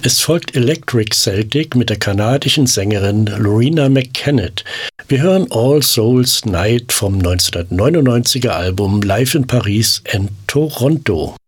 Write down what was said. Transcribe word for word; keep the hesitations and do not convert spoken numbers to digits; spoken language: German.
Es folgt Electric Celtic mit der kanadischen Sängerin Loreena McKennitt. Wir hören All Souls Night vom neunzehnhundertneunundneunziger Album Live in Paris and Toronto.